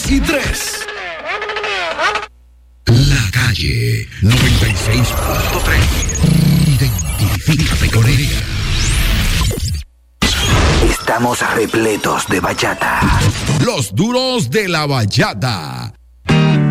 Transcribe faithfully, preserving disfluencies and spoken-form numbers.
y tres. La calle noventa y seis punto tres. Identifícate con ella. Estamos repletos de bachata. Los duros de la bachata.